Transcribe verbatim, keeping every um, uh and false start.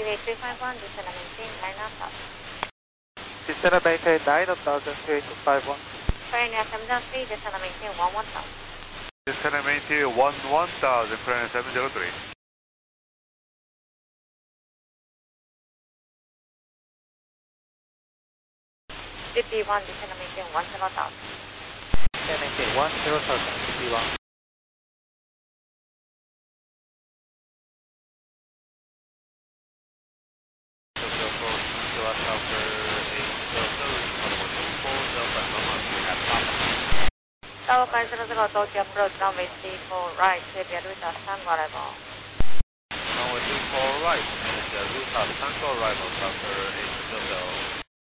Gateway three five one, descend and maintain nine thousand. Descend and maintain nine thousand, three two five one. Pioneer seven zero three, descend and maintain one one thousand. Descend and maintain one one thousand, Pioneer seven zero three. D P one, descend and maintain one zero thousand. Descend and maintain one zero thousand, D P one. Tower five zero zero, Tokyo approach, runway three four right, Xavier Ruta, Tango arrival. Runway three four right, and Ruta Tango arrival, Tower eight zero zero.